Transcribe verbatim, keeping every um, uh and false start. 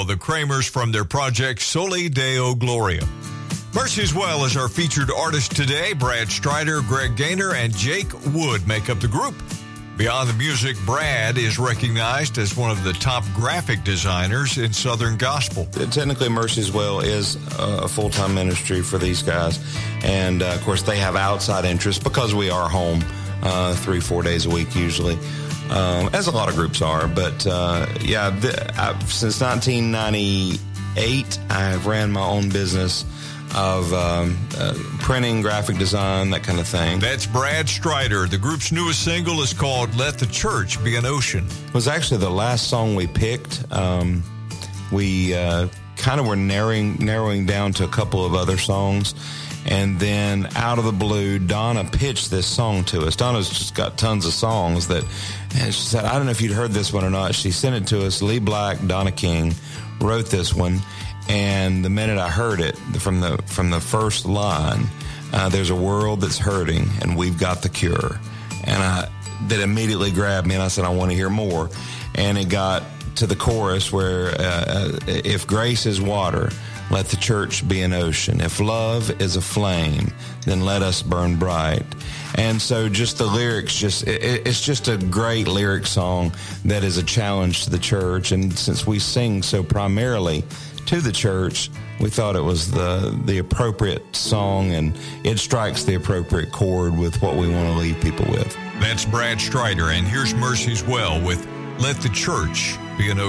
the Kramers from their project Soli Deo Gloria. Mercy's Well is our featured artist today. Brad Strider, Greg Gaynor, and Jake Wood make up the group. Beyond the music, Brad is recognized as one of the top graphic designers in Southern Gospel. Technically, Mercy's Well is a full-time ministry for these guys. And, uh, of course, they have outside interests because we are home uh, three, four days a week usually, um, as a lot of groups are. But, uh, yeah, the, I, since nineteen ninety-eight, I've ran my own business of um, uh, printing, graphic design, that kind of thing. That's Brad Strider. The group's newest single is called Let the Church Be an Ocean. It was actually the last song we picked. Um, we uh, kind of were narrowing, narrowing down to a couple of other songs. And then out of the blue, Donna pitched this song to us. Donna's just got tons of songs that, and she said, I don't know if you'd heard this one or not. She sent it to us. Lee Black, Donna King wrote this one. And the minute I heard it, from the from the first line, uh, there's a world that's hurting, and we've got the cure. And I, that immediately grabbed me, and I said, I want to hear more. And it got to the chorus where, uh, if grace is water, let the church be an ocean. If love is a flame, then let us burn bright. And so just the lyrics, just it, it's just a great lyric song that is a challenge to the church. And since we sing so primarily to the church, we thought it was the the appropriate song, and it strikes the appropriate chord with what we want to leave people with. That's Brad Strider, and here's Mercy's Well with Let the Church Be an Ocean.